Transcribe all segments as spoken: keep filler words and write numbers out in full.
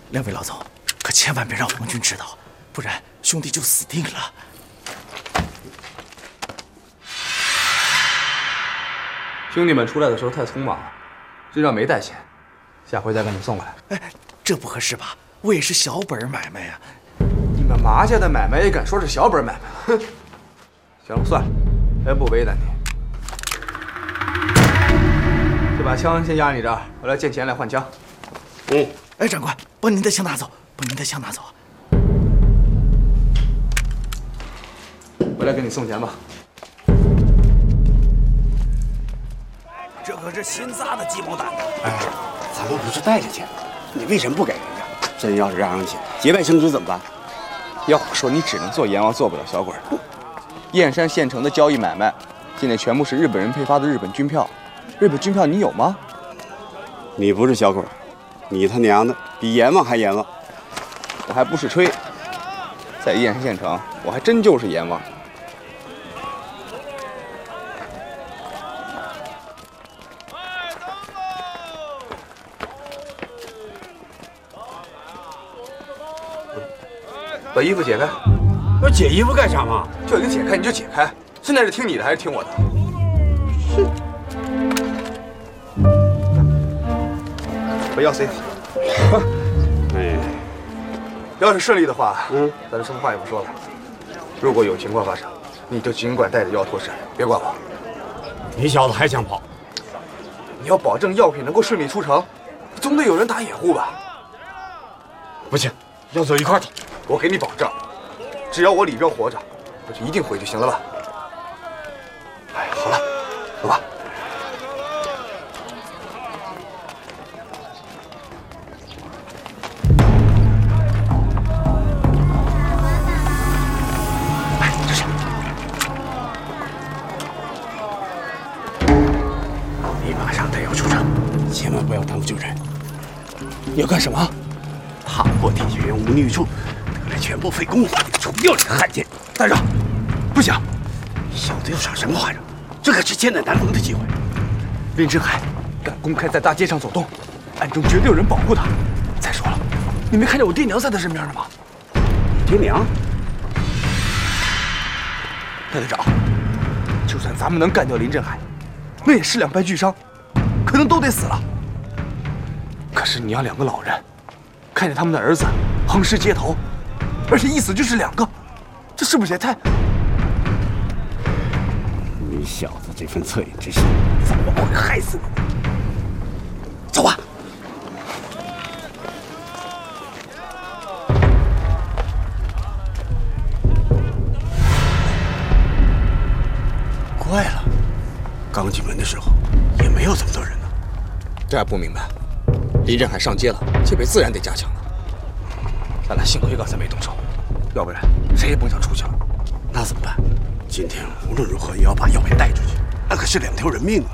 两位老总，可千万别让王军知道，不然兄弟就死定了。 兄弟们出来的时候太匆忙了，这账没带钱，下回再给你送过来。 哎，这不合适吧？我也是小本买卖呀。 你们麻家的买卖也敢说是小本买卖？哼！行了，算了，也不为难你。这把枪先压你这儿，我来见钱来换枪。 嗯。哎，长官，把您的枪拿走，把您的枪拿走。 我来给你送钱吧。 这可是新扎的鸡毛掸子。 哎，咱们不是带着钱，你为什么不给人家？真要是让人钱，节外生枝怎么办？ 要我说，你只能做阎王，做不了小鬼。燕山县城的交易买卖，现在全部是日本人配发的日本军票。日本军票你有吗？ 你不是小鬼，你他娘的比阎王还阎王！ 我还不是吹，在燕山县城，我还真就是阎王。把衣服解开。 我解衣服干啥嘛？ 叫你解开你就解开。现在是听你的还是听我的？是。把药塞好。 哎， 要是顺利的话，嗯，咱就什么话也不说了。如果有情况发生，你就尽管带着药脱身，别管我。 你小子还想跑？ 你要保证药品能够顺利出城，总得有人打掩护吧？ 不行，要走一块走。 我给你保证，只要我李彪活着，我就一定回去，行了吧？哎，好了，走吧。哎，这是。 你马上得要出城，千万不要耽误救人。你要干什么？踏破铁鞋无觅处，得来全不费工夫，臭不要脸的汉奸！ 带上，不行， 你小子要耍什么花样？这可是千载难逢的机会。 林振海敢公开在大街上走动，暗中绝对有人保护他。再说了，你没看见我爹娘在他身边呢吗？ 爹娘？ 戴队长，就算咱们能干掉林振海，那也是两败俱伤，可能都得死了。可是你要两个老人看见他们的儿子横尸街头，而且一死就是两个，这是不是也太…… 你小子这份恻隐之心，早晚会害死你。走吧。怪了，刚进门的时候也没有这么多人呢。 这还不明白？林振海上街了，戒备自然得加强了。咱俩幸亏刚才没动手，要不然谁也甭想出去了。 那怎么办？今天无论如何也要把药品带出去，那可是两条人命啊！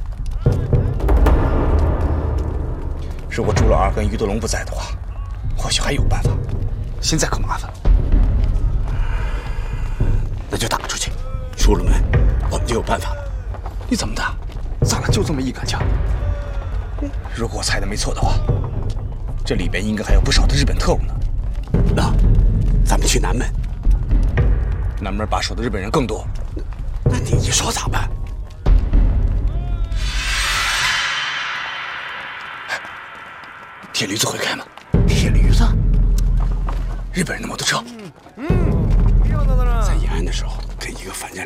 如果朱老二跟于德龙不在的话，或许还有办法。现在可麻烦了。 那就打出去，出了门我们就有办法了。 你怎么打？咱俩就这么一杆枪。 如果我猜的没错的话，这里边应该还有不少的日本特务呢。 那咱们去南门， 南门把守的日本人更多。 那你一说咋办？ 铁驴子会开吗？ 铁驴子？ 日本人的摩托车。 在延安的时候，跟一个反间